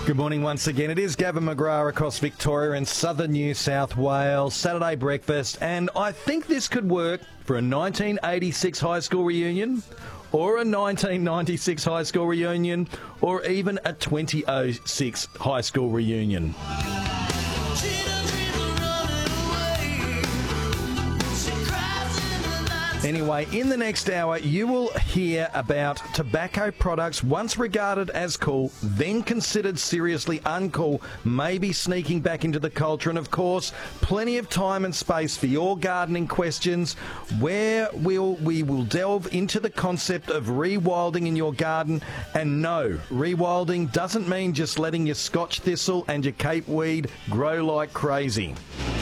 Good morning once again. It is Gavin McGrath across Victoria and southern New South Wales. Saturday breakfast, and I think this could work for a 1986 high school reunion, or a 1996 high school reunion, or even a 2006 high school reunion. Anyway, in the next hour, you will hear about tobacco products once regarded as cool, then considered seriously uncool, maybe sneaking back into the culture. And, of course, plenty of time and space for your gardening questions, where we will delve into the concept of rewilding in your garden. And no, rewilding doesn't mean just letting your Scotch thistle and your Cape weed grow like crazy.